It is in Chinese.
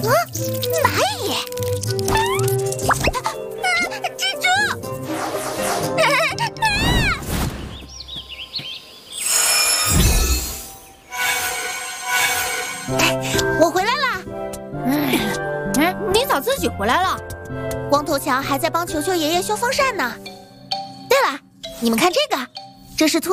蚂蚁！蜘蛛！我回来啦！ 你咋自己回来了？ 光头强还在帮球球爷爷修风扇呢。对了，你们看这个，这是兔